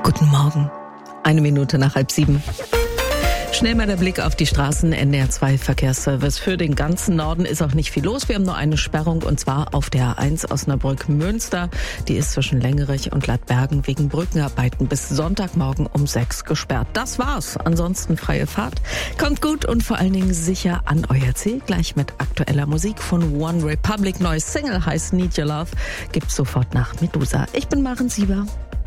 Guten Morgen. 6:01. Schnell mal der Blick auf die Straßen. NDR2 Verkehrsservice. Für den ganzen Norden ist auch nicht viel los. Wir haben nur eine Sperrung und zwar auf der A1 Osnabrück-Münster. Die ist zwischen Längerich und Lattbergen wegen Brückenarbeiten bis Sonntagmorgen um 6 gesperrt. Das war's. Ansonsten freie Fahrt. Kommt gut und vor allen Dingen sicher an euer Ziel. Gleich mit aktueller Musik von One Republic. Neues Single heißt Need Your Love. Gibt's sofort nach Medusa. Ich bin Maren Sieber.